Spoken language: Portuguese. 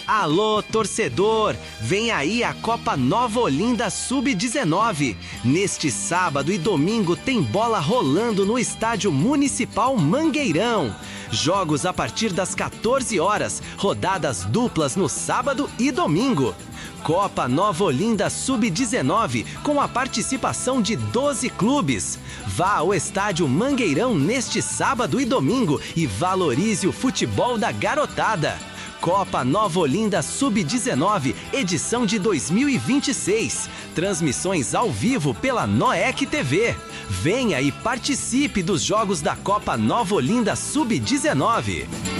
Alô, torcedor! Vem aí a Copa Nova Olinda Sub-19. Neste sábado e domingo tem bola rolando no Estádio Municipal Mangueirão. Jogos a partir das 14 horas, rodadas duplas no sábado e domingo. Copa Nova Olinda Sub-19, com a participação de 12 clubes. Vá ao Estádio Mangueirão neste sábado e domingo e valorize o futebol da garotada. Copa Nova Olinda Sub-19, edição de 2026. Transmissões ao vivo pela Noec TV. Venha e participe dos jogos da Copa Nova Olinda Sub-19.